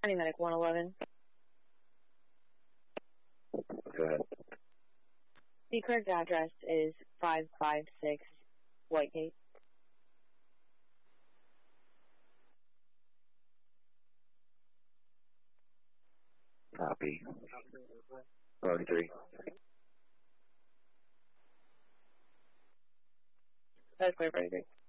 County Medic 111. Go ahead. The correct address is 556 Whitegate. Copy. 103. That's clear, very good.